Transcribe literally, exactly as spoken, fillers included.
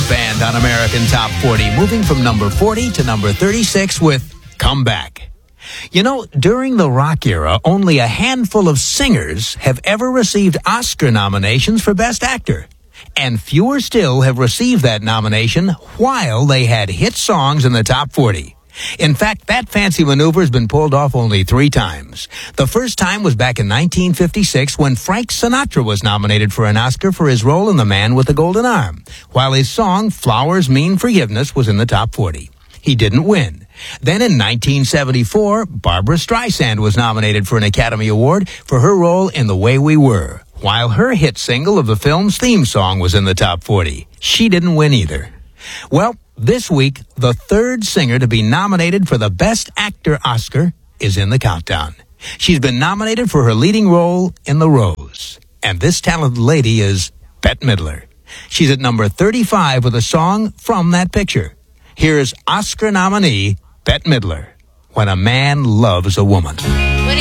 band on American Top forty, moving from number forty to number thirty-six with Come Back. You know, during the rock era, only a handful of singers have ever received Oscar nominations for Best Actor. And fewer still have received that nomination while they had hit songs in the top forty. In fact, that fancy maneuver has been pulled off only three times. The first time was back in nineteen fifty-six when Frank Sinatra was nominated for an Oscar for his role in The Man with the Golden Arm, while his song Flowers Mean Forgiveness was in the top forty. He didn't win. Then in nineteen seventy-four, Barbra Streisand was nominated for an Academy Award for her role in The Way We Were, while her hit single of the film's theme song was in the top forty. She didn't win either. Well, this week, the third singer to be nominated for the Best Actor Oscar is in the countdown. She's been nominated for her leading role in The Rose. And this talented lady is Bette Midler. She's at number thirty-five with a song from that picture. Here's Oscar nominee Bette Midler, When a Man Loves a Woman.